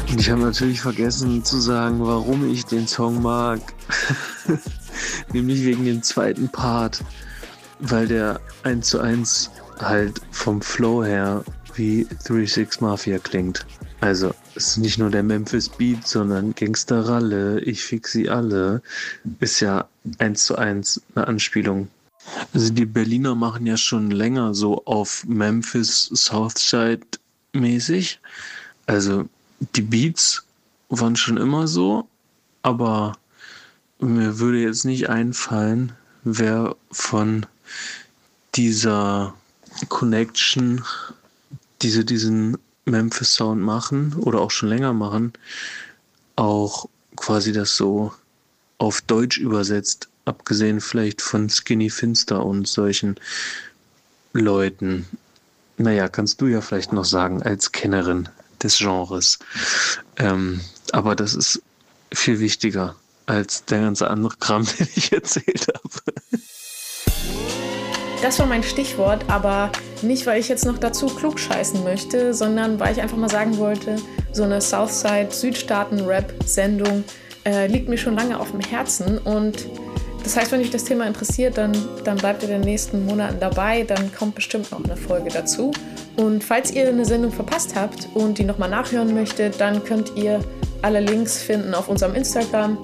Und ich habe natürlich vergessen zu sagen, warum ich den Song mag. Nämlich wegen dem zweiten Part, weil der 1:1 halt vom Flow her wie 3-6 Mafia klingt. Also es ist nicht nur der Memphis Beat, sondern Gangsta Ralle, ich fix sie alle, ist ja 1:1 eine Anspielung. Also die Berliner machen ja schon länger so auf Memphis Southside mäßig. Also die Beats waren schon immer so, aber mir würde jetzt nicht einfallen, wer von dieser Connection, diesen Memphis-Sound machen oder auch schon länger machen, auch quasi das so auf Deutsch übersetzt, abgesehen vielleicht von Skinny Finster und solchen Leuten. Naja, kannst du ja vielleicht noch sagen, als Kennerin des Genres. Aber das ist viel wichtiger als der ganze andere Kram, den ich erzählt habe. Das war mein Stichwort, aber nicht, weil ich jetzt noch dazu klugscheißen möchte, sondern weil ich einfach mal sagen wollte, so eine Southside-Südstaaten-Rap-Sendung liegt mir schon lange auf dem Herzen. Und das heißt, wenn euch das Thema interessiert, dann bleibt ihr in den nächsten Monaten dabei, dann kommt bestimmt noch eine Folge dazu. Und falls ihr eine Sendung verpasst habt und die nochmal nachhören möchtet, dann könnt ihr alle Links finden auf unserem Instagram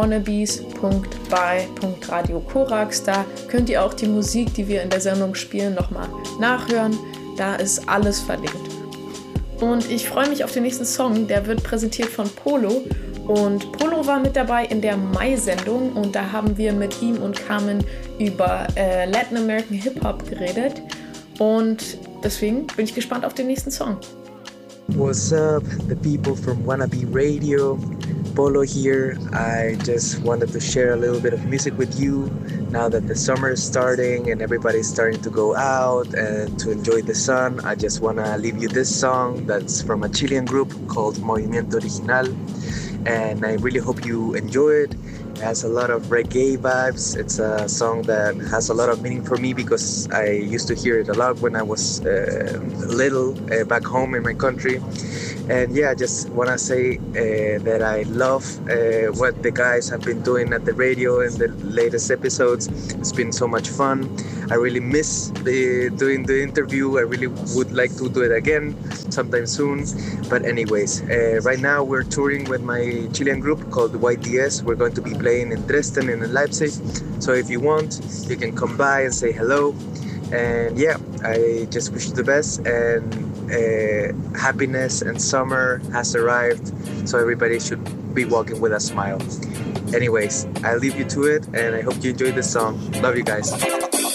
wannabes.by.radiokorax. Da könnt ihr auch die Musik, die wir in der Sendung spielen, nochmal nachhören. Da ist alles verlinkt. Und ich freue mich auf den nächsten Song, der wird präsentiert von Polo. Und Polo war mit dabei in der Mai-Sendung und da haben wir mit ihm und Carmen über Latin American Hip-Hop geredet. Und deswegen bin ich gespannt auf den nächsten Song. What's up, the people from Wannabe Radio? Polo here. I just wanted to share a little bit of music with you now that the summer is starting and everybody's starting to go out and to enjoy the sun. I just want to leave you this song that's from a Chilean group called Movimiento Original, and I really hope you enjoy it. It has a lot of reggae vibes. It's a song that has a lot of meaning for me because I used to hear it a lot when I was little back home in my country. And yeah, I just want to say that I love what the guys have been doing at the radio in the latest episodes. It's been so much fun. I really miss doing the interview. I really would like to do it again sometime soon. But anyways, right now we're touring with my Chilean group called YDS. We're going to be playing in Dresden and in Leipzig. So if you want, you can come by and say hello. And yeah, I just wish you the best, and happiness and summer has arrived, so everybody should be walking with a smile. Anyways, I'll leave you to it, and I hope you enjoyed this song. Love you guys.